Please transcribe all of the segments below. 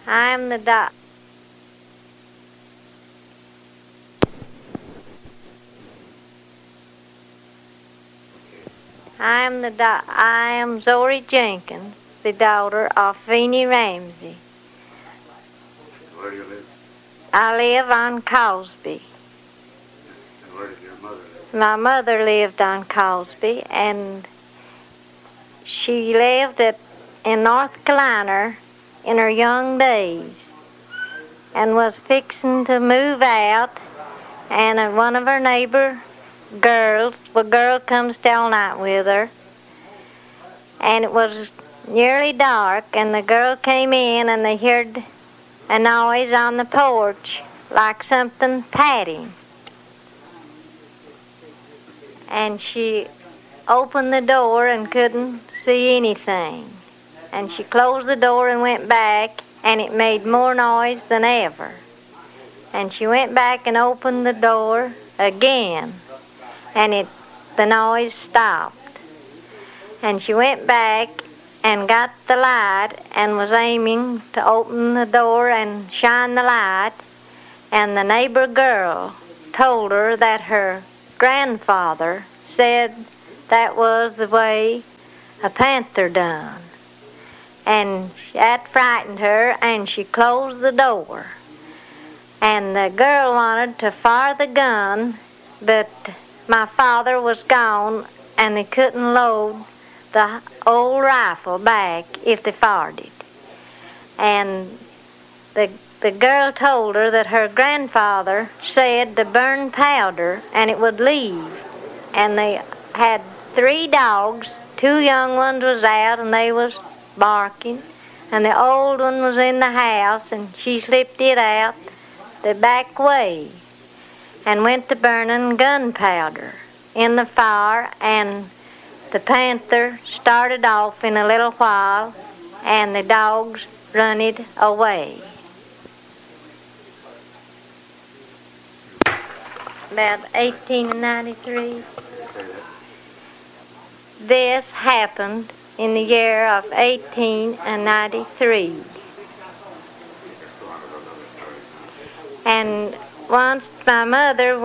I'm the doc. I am Zori Jenkins, the daughter of Venie Ramsey. Where do you live? I live on Cosby. And where did your mother live? My mother lived on Cosby, and she lived in North Carolina in her young days and was fixing to move out, and one of her neighbor girls, a girl comes to all night with her, and it was nearly dark, and the girl came in, and they heard a noise on the porch like something patting. And she opened the door and couldn't see anything. And she closed the door and went back, and it made more noise than ever. And she went back and opened the door again, and the noise stopped. And she went back and got the light and was aiming to open the door and shine the light, and the neighbor girl told her that her grandfather said that was the way a panther done. And that frightened her, and she closed the door. And the girl wanted to fire the gun, but my father was gone, and they couldn't load the old rifle back if they fired it. And the girl told her that her grandfather said to burn powder and it would leave. And they had 3 dogs. 2 young ones was out and they was barking, and the old one was in the house, and she slipped it out the back way and went to burning gunpowder in the fire, and the panther started off in a little while, and the dogs run it away. About 1893. This happened in the year of 1893. And once my mother,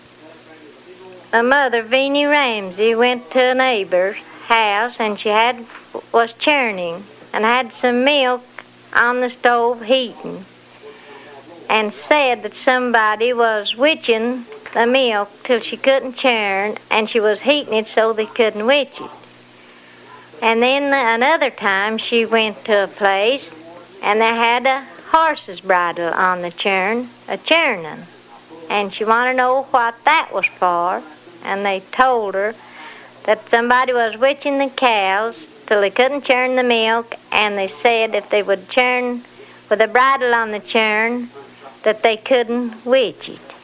Venie Ramsey, went to a neighbor's house, and she was churning and had some milk on the stove heating, and said that somebody was witching the milk till she couldn't churn, and she was heating it so they couldn't witch it. And then another time she went to a place, and they had a horse's bridle on the churning, and she wanted to know what that was for, and they told her that somebody was witching the cows till they couldn't churn the milk, and they said if they would churn with a bridle on the churn that they couldn't witch it.